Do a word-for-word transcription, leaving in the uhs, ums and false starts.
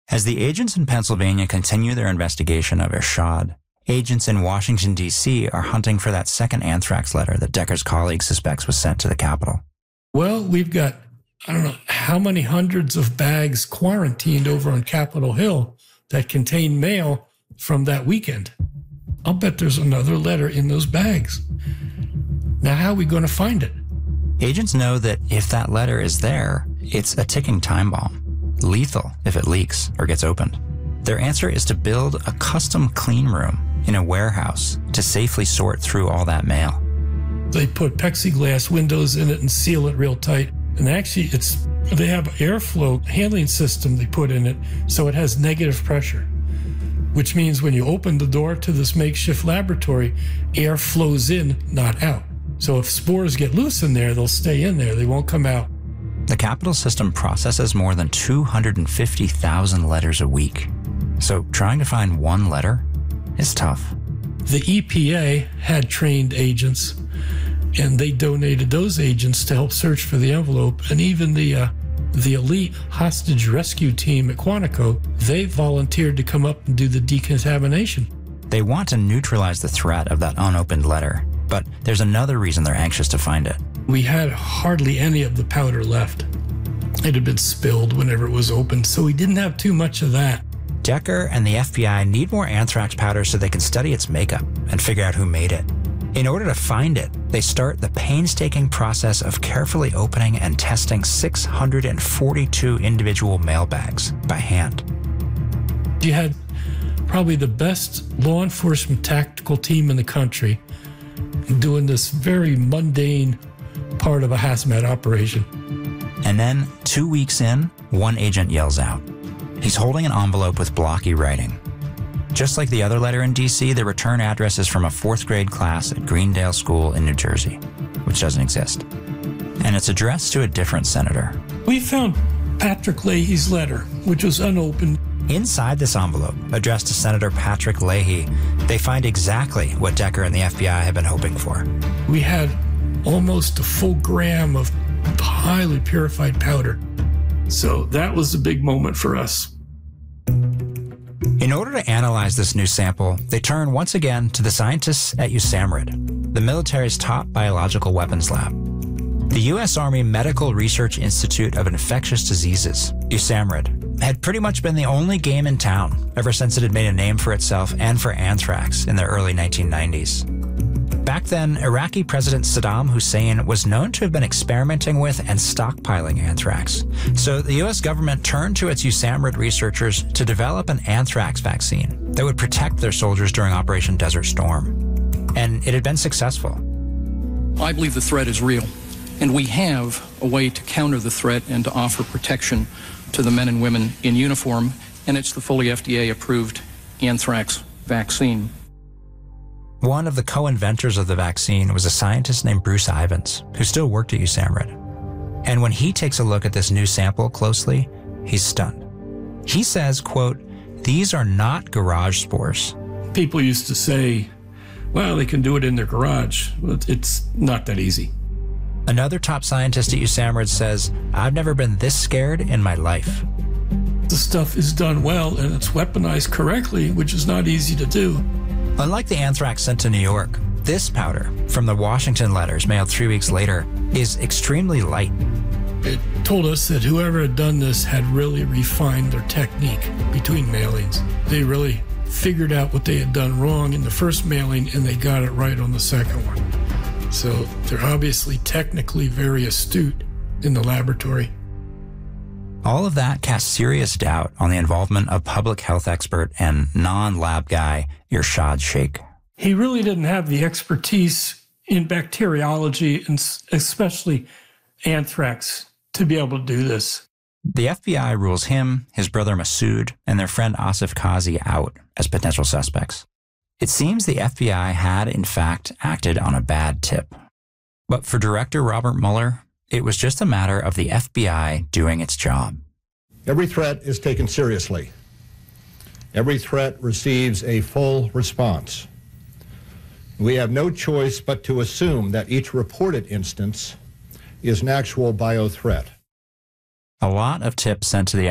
As the agents in Pennsylvania continue their investigation of Ershad, agents in Washington, D C are hunting for that second anthrax letter that Decker's colleague suspects was sent to the Capitol. Well, we've got, I don't know, how many hundreds of bags quarantined over on Capitol Hill that contain mail from that weekend. I'll bet there's another letter in those bags. Now, how are we going to find it? Agents know that if that letter is there, it's a ticking time bomb. Lethal if it leaks or gets opened. Their answer is to build a custom clean room in a warehouse to safely sort through all that mail. They put plexiglass windows in it and seal it real tight. And actually, it's they have an airflow handling system they put in it, so it has negative pressure, which means when you open the door to this makeshift laboratory, air flows in, not out. So if spores get loose in there, they'll stay in there. They won't come out. The Capitol system processes more than two hundred fifty thousand letters a week. So trying to find one letter is tough. The E P A had trained agents, and they donated those agents to help search for the envelope. And even the uh, the elite hostage rescue team at Quantico, they volunteered to come up and do the decontamination. They want to neutralize the threat of that unopened letter, but there's another reason they're anxious to find it. We had hardly any of the powder left. It had been spilled whenever it was opened, so we didn't have too much of that. Decker and the F B I need more anthrax powder so they can study its makeup and figure out who made it. In order to find it, they start the painstaking process of carefully opening and testing six hundred forty-two individual mail bags by hand. You had probably the best law enforcement tactical team in the country doing this very mundane part of a hazmat operation. And then, two weeks in, one agent yells out. He's holding an envelope with blocky writing. Just like the other letter in D C, the return address is from a fourth grade class at Greendale School in New Jersey, which doesn't exist. And it's addressed to a different senator. We found Patrick Leahy's letter, which was unopened. Inside this envelope, addressed to Senator Patrick Leahy, they find exactly what Decker and the F B I have been hoping for. We had almost a full gram of highly purified powder. So that was a big moment for us. In order to analyze this new sample, they turn once again to the scientists at USAMRIID, the military's top biological weapons lab. The U S Army Medical Research Institute of Infectious Diseases, USAMRIID, had pretty much been the only game in town ever since it had made a name for itself and for anthrax in the early nineteen nineties. Back then, Iraqi President Saddam Hussein was known to have been experimenting with and stockpiling anthrax. So the U S government turned to its USAMRIID researchers to develop an anthrax vaccine that would protect their soldiers during Operation Desert Storm. And it had been successful. I believe the threat is real, and we have a way to counter the threat and to offer protection to the men and women in uniform, and it's the fully F D A-approved anthrax vaccine. One of the co-inventors of the vaccine was a scientist named Bruce Ivins, who still worked at USAMRIID. And when he takes a look at this new sample closely, he's stunned. He says, quote, "These are not garage spores." People used to say, well, they can do it in their garage. But it's not that easy. Another top scientist at USAMRIID says, "I've never been this scared in my life." The stuff is done well and it's weaponized correctly, which is not easy to do. Unlike the anthrax sent to New York, this powder from the Washington letters mailed three weeks later is extremely light. It told us that whoever had done this had really refined their technique between mailings. They really figured out what they had done wrong in the first mailing and they got it right on the second one. So they're obviously technically very astute in the laboratory. All of that casts serious doubt on the involvement of public health expert and non-lab guy Irshad Sheikh. He really didn't have the expertise in bacteriology and especially anthrax to be able to do this. The F B I rules him, his brother Masood, and their friend Asif Kazi out as potential suspects. It seems the F B I had, in fact, acted on a bad tip. But for Director Robert Mueller, it was just a matter of the F B I doing its job. Every threat is taken seriously. Every threat receives a full response. We have no choice but to assume that each reported instance is an actual bio threat. A lot of tips sent to the